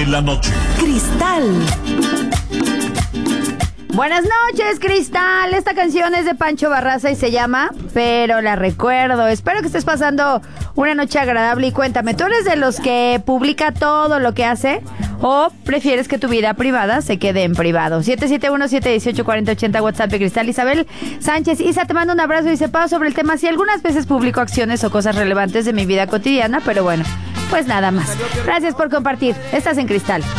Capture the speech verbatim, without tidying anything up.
de la noche. Cristal. Buenas noches, Cristal. Esta canción es de Pancho Barraza y se llama Pero la recuerdo. Espero que estés pasando una noche agradable y cuéntame, ¿tú eres de los que publica todo lo que hace o prefieres que tu vida privada se quede en privado? siete siete uno, siete uno ocho, cuatro cero ocho cero WhatsApp de Cristal. Isabel Sánchez, Isa, te mando un abrazo y separo sobre el tema. Sí, algunas veces publico acciones o cosas relevantes de mi vida cotidiana, pero bueno, pues nada más. Gracias por compartir. Estás en Cristal.